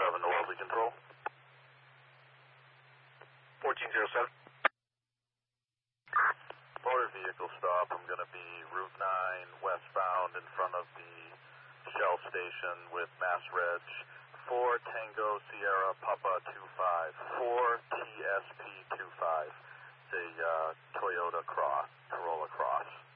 1407 Northerly Control. 1407. Motor vehicle stop. I'm going to be Route 9 westbound in front of the Shell station with Mass Reg 4 Tango Sierra Papa 25, 4 TSP 25. It's a Toyota Cross, Corolla Cross.